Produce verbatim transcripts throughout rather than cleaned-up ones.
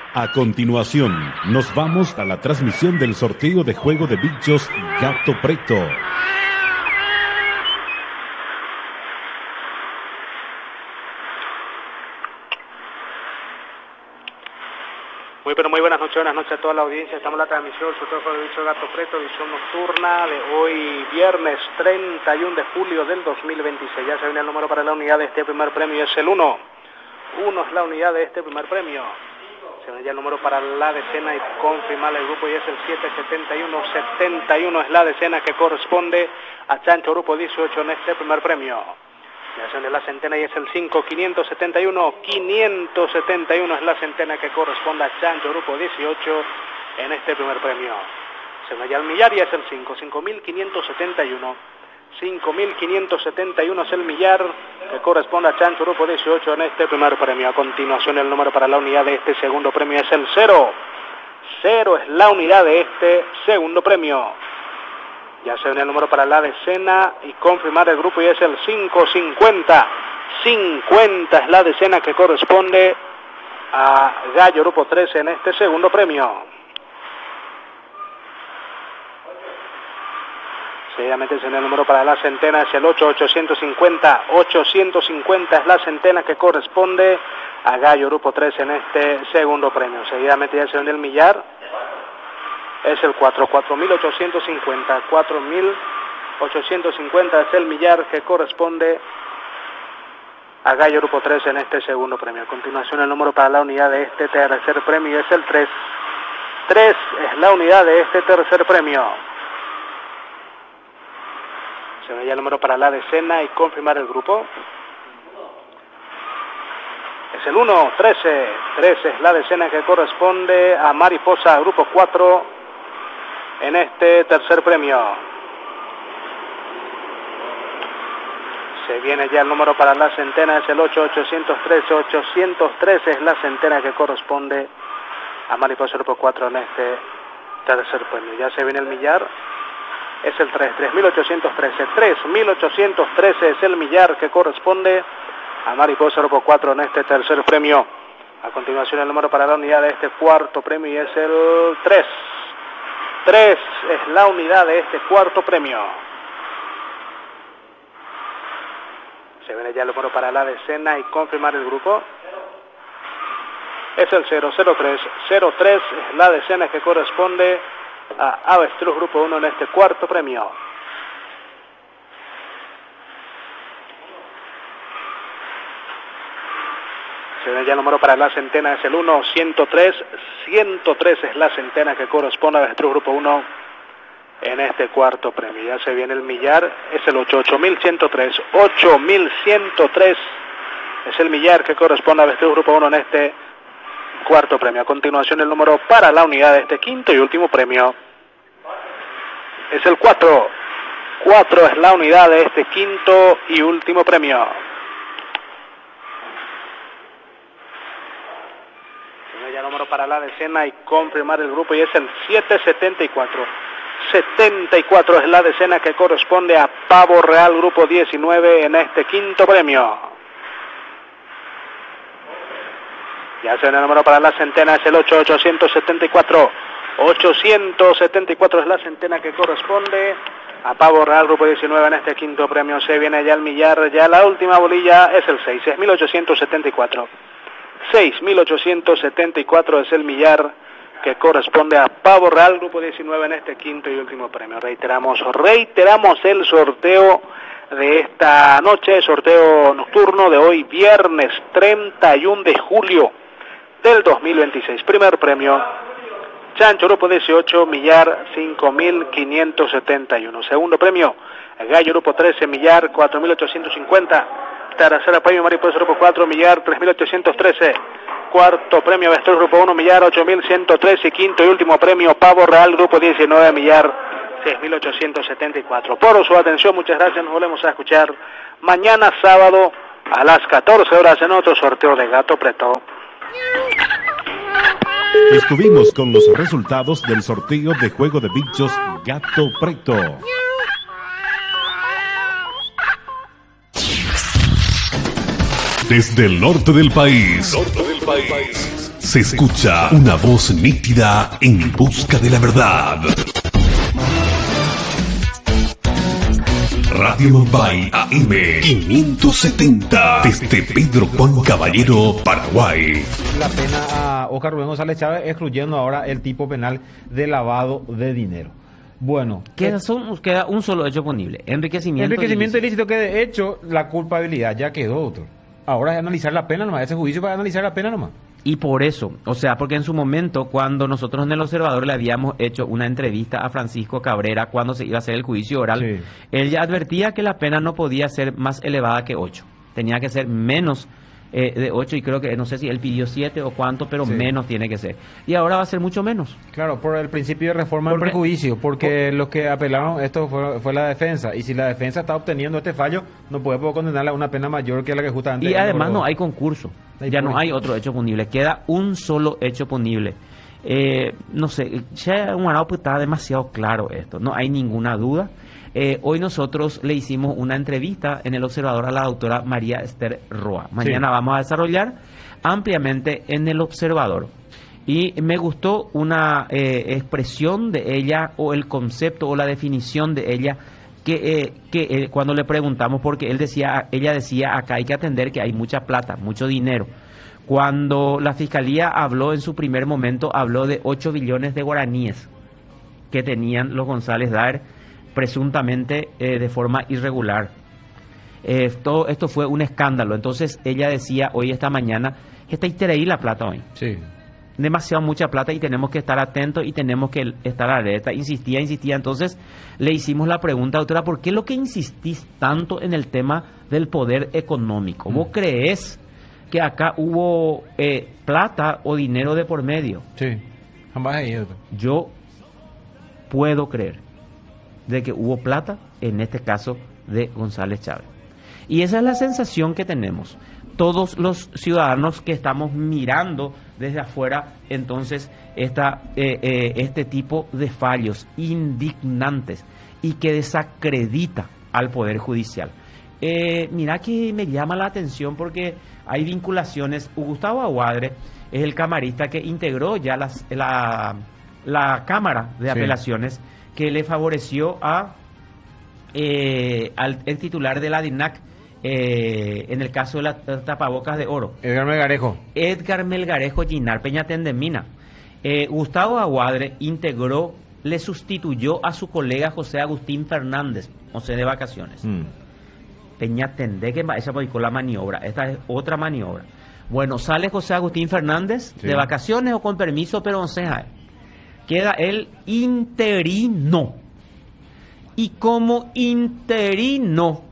A continuación, nos vamos a la transmisión del sorteo de juego de bichos Gato Preto. Muy pero muy buenas noches, buenas noches a toda la audiencia. Estamos en la transmisión del sorteo de juego de bichos Gato Preto, edición nocturna de hoy, viernes treinta y uno de julio del dos mil veintiséis. Ya se viene el número para la unidad de este primer premio y es el uno. uno es la unidad de este primer premio. Se viene ya el número para la decena y confirmar el grupo y es el siete setenta y uno. setenta y uno es la decena que corresponde a Chancho Grupo dieciocho en este primer premio. Ya se viene la centena y es el cinco quinientos setenta y uno. quinientos setenta y uno es la centena que corresponde a Chancho Grupo dieciocho en este primer premio. Se viene ya el millar y es el cinco. cinco mil quinientos setenta y uno. cinco mil quinientos setenta y uno es el millar que corresponde a Chancho Grupo dieciocho en este primer premio. A continuación el número para la unidad de este segundo premio es el cero. cero es la unidad de este segundo premio. Ya se viene el número para la decena y confirmar el grupo y es el cinco cincuenta. cincuenta es la decena que corresponde a Gallo Grupo trece en este segundo premio. Seguidamente se viene el número para la centena, es el ocho ochocientos cincuenta. ochocientos cincuenta es la centena que corresponde a Gallo Grupo trece en este segundo premio. Seguidamente ya se viene el millar, es el cuatro. cuatro mil ochocientos cincuenta. cuatro mil ochocientos cincuenta es el millar que corresponde a Gallo Grupo trece en este segundo premio. A continuación el número para la unidad de este tercer premio es el tres. tres es la unidad de este tercer premio. Se ve ya el número para la decena y confirmar el grupo. Es el uno, trece. trece es la decena que corresponde a Mariposa Grupo cuatro en este tercer premio. Se viene ya el número para la centena, es el ocho ochocientos trece. ochocientos trece es la centena que corresponde a Mariposa Grupo cuatro en este tercer premio. Ya se viene el millar. Es el tres, tres mil ochocientos trece. tres mil ochocientos trece es el millar que corresponde a Mariposa Grupo cuatro en este tercer premio. A continuación el número para la unidad de este cuarto premio y es el tres. tres es la unidad de este cuarto premio. Se viene ya el número para la decena y confirmar el grupo. Es el cero cero tres. cero tres es la decena que corresponde a Avestruz Grupo uno en este cuarto premio. Se ve ya el número para la centena, es el uno, ciento tres. ciento tres es la centena que corresponde a Avestruz Grupo uno en este cuarto premio. Ya se viene el millar, es el ocho, ocho mil ciento tres. ocho mil ciento tres es el millar que corresponde a Avestruz Grupo uno en este cuarto premio. A continuación el número para la unidad de este quinto y último premio es el cuatro. cuatro es la unidad de este quinto y último premio. Tiene ya el número para la decena y confirmar el grupo y es el siete setenta y cuatro. setenta y cuatro es la decena que corresponde a Pavo Real Grupo diecinueve en este quinto premio. Ya se viene el número para la centena, es el ocho, ochocientos setenta y cuatro. ochocientos setenta y cuatro es la centena que corresponde a Pavo Real Grupo diecinueve en este quinto premio. Se viene ya el millar, ya la última bolilla es el seis, seis mil ochocientos setenta y cuatro. seis mil ochocientos setenta y cuatro es el millar que corresponde a Pavo Real Grupo diecinueve en este quinto y último premio. Reiteramos, reiteramos el sorteo de esta noche, sorteo nocturno de hoy, viernes treinta y uno de julio del dos mil veintiséis. Primer premio, Chancho Grupo dieciocho, millar cinco mil quinientos setenta y uno. Segundo premio, Gallo Grupo trece, millar cuatro mil ochocientos cincuenta. Tercer premio, Mariposa Grupo cuatro, millar tres mil ochocientos trece. Cuarto premio, Avestruz Grupo uno, millar ocho mil ciento trece. Y quinto y último premio, Pavo Real Grupo diecinueve, millar seis mil ochocientos setenta y cuatro. Por su atención, muchas gracias. Nos volvemos a escuchar mañana sábado a las catorce horas en otro sorteo de Gato Preto. Estuvimos con los resultados del sorteo de juego de bichos Gato Preto. Desde el norte del país. Norte del país. Se escucha una voz nítida en busca de la verdad. Radio Bombay A M quinientos setenta desde Pedro Juan Caballero, Paraguay. La pena a Oscar Rubén González Chávez, excluyendo ahora el tipo penal de lavado de dinero. Bueno, queda, son, queda un solo hecho punible: enriquecimiento, enriquecimiento ilícito. ilícito, que de hecho la culpabilidad ya quedó, doctor. Ahora es analizar la pena nomás, ese juicio para analizar la pena nomás. Y por eso, o sea, porque en su momento, cuando nosotros en El Observador le habíamos hecho una entrevista a Francisco Cabrera cuando se iba a hacer el juicio oral, sí. Él ya advertía que la pena no podía ser más elevada que ocho, tenía que ser menos eh, de ocho, y creo que, no sé si él pidió siete o cuánto, pero sí. Menos tiene que ser. Y ahora va a ser mucho menos. Claro, por el principio de reforma del prejuicio, porque por, los que apelaron esto fue, fue la defensa, y si la defensa está obteniendo este fallo, no puede condenarla a una pena mayor que la que justamente... Y además no hay concurso, ya no hay otro hecho punible, queda un solo hecho punible. Eh, no sé, ya un araujo está demasiado claro esto, no hay ninguna duda. Eh, hoy nosotros le hicimos una entrevista en El Observador a la doctora María Esther Roa. Mañana sí. Vamos a desarrollar ampliamente en El Observador. Y me gustó una eh, expresión de ella, o el concepto o la definición de ella, que, eh, que eh, cuando le preguntamos, porque él decía, ella decía, acá hay que atender que hay mucha plata, mucho dinero. Cuando la Fiscalía habló en su primer momento, habló de ocho billones de guaraníes que tenían los González Daer, presuntamente eh, de forma irregular. Eh, todo esto fue un escándalo. Entonces ella decía hoy, esta mañana, que está ahí la plata hoy. Sí. Demasiado mucha plata y tenemos que estar atentos y tenemos que estar alerta. Insistía, insistía. Entonces le hicimos la pregunta, doctora, ¿por qué lo que insistís tanto en el tema del poder económico? Mm. ¿Vos creés que acá hubo eh, plata o dinero de por medio? Sí, jamás he ido. Yo puedo creer de que hubo plata, en este caso de González Chávez. Y esa es la sensación que tenemos todos los ciudadanos que estamos mirando desde afuera, entonces, esta, eh, eh, este tipo de fallos indignantes y que desacredita al Poder Judicial. Eh, mira que me llama la atención porque hay vinculaciones. Gustavo Aguadre es el camarista que integró ya las, la, la Cámara de Apelaciones, sí, que le favoreció a eh, al el titular de la DINAC eh, en el caso de la tapabocas de oro, Edgar Melgarejo Edgar Melgarejo Ginar Peña Tendemina. eh, Gustavo Aguadre integró, le sustituyó a su colega José Agustín Fernández, o sea, de vacaciones. mm. Peña Tendé, que esa fue la maniobra, esta es otra maniobra. Bueno, sale José Agustín Fernández, sí, de vacaciones o con permiso, pero no sé, queda el interino. Y como interino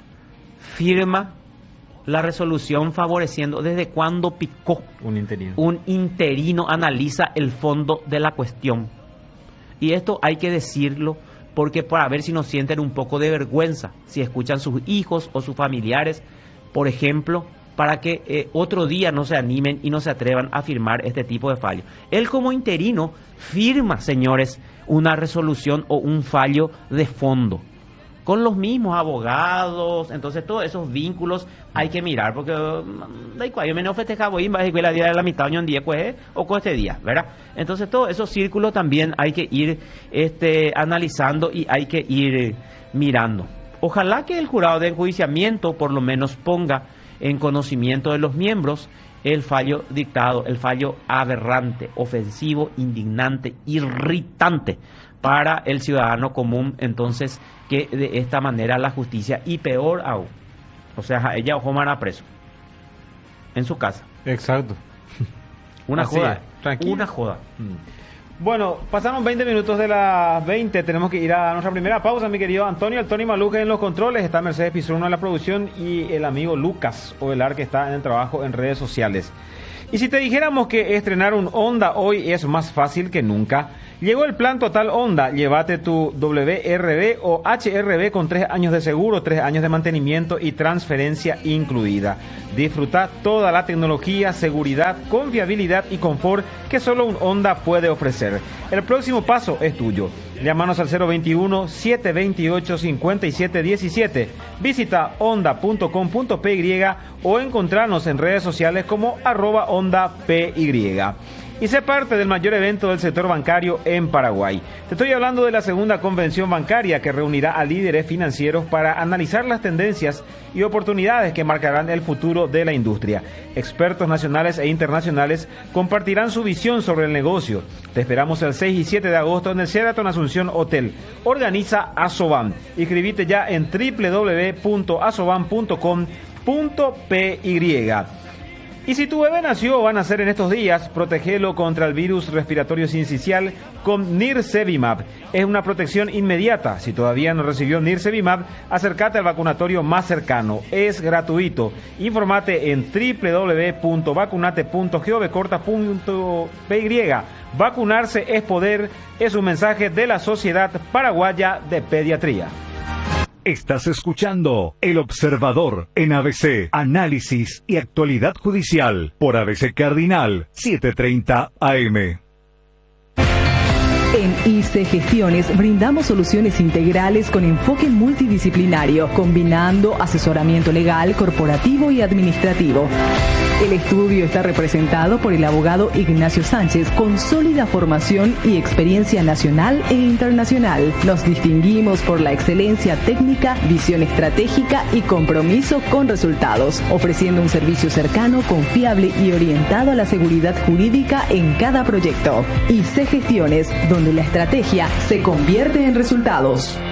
firma la resolución favoreciendo. ¿Desde cuándo picó? Un interino. Un interino analiza el fondo de la cuestión. Y esto hay que decirlo porque para ver si nos sienten un poco de vergüenza, si escuchan sus hijos o sus familiares, por ejemplo, para que eh, otro día no se animen y no se atrevan a firmar este tipo de fallo. Él como interino firma, señores, una resolución o un fallo de fondo, con los mismos abogados. Entonces todos esos vínculos hay que mirar, porque da igual, yo me no festejaba hoy en la día de la mitad año en día pues, o con este día, ¿verdad? Entonces todos esos círculos también hay que ir este, analizando y hay que ir mirando. Ojalá que el jurado de enjuiciamiento por lo menos ponga en conocimiento de los miembros el fallo dictado, el fallo aberrante, ofensivo, indignante, irritante para el ciudadano común. Entonces, que de esta manera la justicia, y peor aún, o sea, ella o Jomara preso en su casa. Exacto. Una Así joda, es, tranquilo. una joda. Mm. Bueno, pasaron veinte minutos de las veinte, tenemos que ir a nuestra primera pausa, mi querido Antonio. El Tony Maluque en los controles, está Mercedes Pizurno en la producción y el amigo Lucas Ovelar, que está en el trabajo en redes sociales. Y si te dijéramos que estrenar un Honda hoy es más fácil que nunca, Llegó el plan total Honda. Llévate tu W R B o H R B con tres años de seguro, tres años de mantenimiento y transferencia incluida. Disfruta toda la tecnología, seguridad, confiabilidad y confort que solo un Honda puede ofrecer. El próximo paso es tuyo. Llámanos al cero veintiuno, siete veintiocho, cincuenta y siete diecisiete. Visita honda punto com punto p y o encontrarnos en redes sociales como arroba Honda P Y. Y sé parte del mayor evento del sector bancario en Paraguay. Te estoy hablando de la segunda convención bancaria que reunirá a líderes financieros para analizar las tendencias y oportunidades que marcarán el futuro de la industria. Expertos nacionales e internacionales compartirán su visión sobre el negocio. Te esperamos el seis y siete de agosto en el Sheraton Asunción Hotel. Organiza Asoban. Inscribite ya en doble u doble u doble u punto asoban punto com punto p y. Y si tu bebé nació o va a nacer en estos días, protégelo contra el virus respiratorio sincicial con Nirsevimab. Es una protección inmediata. Si todavía no recibió Nirsevimab, acércate al vacunatorio más cercano. Es gratuito. Infórmate en doble u doble u doble u punto vacunate punto gov corta punto p y. Vacunarse es poder, es un mensaje de la Sociedad Paraguaya de Pediatría. Estás escuchando El Observador en A B C, análisis y actualidad judicial por A B C Cardinal setecientos treinta A M. En I C Gestiones brindamos soluciones integrales con enfoque multidisciplinario, combinando asesoramiento legal, corporativo y administrativo. El estudio está representado por el abogado Ignacio Sánchez, con sólida formación y experiencia nacional e internacional. Nos distinguimos por la excelencia técnica, visión estratégica y compromiso con resultados, ofreciendo un servicio cercano, confiable y orientado a la seguridad jurídica en cada proyecto. I C Gestiones, donde la estrategia se convierte en resultados.